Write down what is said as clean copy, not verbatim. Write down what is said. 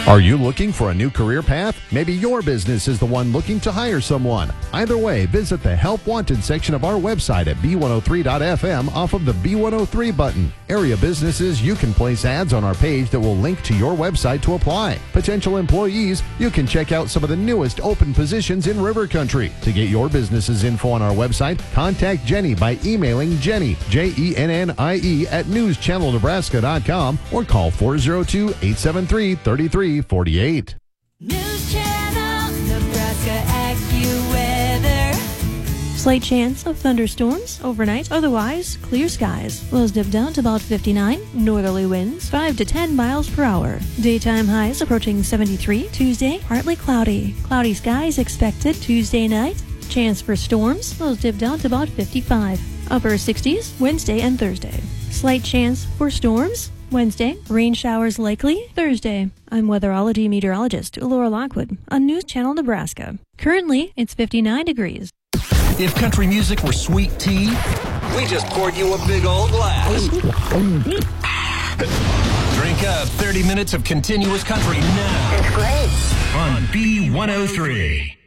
Are you looking for a new career path? Maybe your business is the one looking to hire someone. Either way, visit the Help Wanted section of our website at b103.fm off of the B103 button. Area businesses, you can place ads on our page that will link to your website to apply. Potential employees, you can check out some of the newest open positions in River Country. To get your business's info on our website, contact Jenny by emailing Jenny, Jennie, at newschannelnebraska.com or call 402-873-3348. News Channel Nebraska AccuWeather. Slight chance of thunderstorms overnight, otherwise clear skies. Lows dip down to about 59. Northerly winds 5 to 10 miles per hour. Daytime highs approaching 73. Tuesday, partly cloudy. Cloudy skies expected Tuesday night. Chance for storms. Lows dip down to about 55. Upper 60s Wednesday and Thursday. Slight chance for storms Wednesday, rain showers likely Thursday. I'm weatherology meteorologist Laura Lockwood on News Channel Nebraska. Currently, it's 59 degrees. If country music were sweet tea, we just poured you a big old glass. Drink up 30 minutes of continuous country now. It's great. On B103.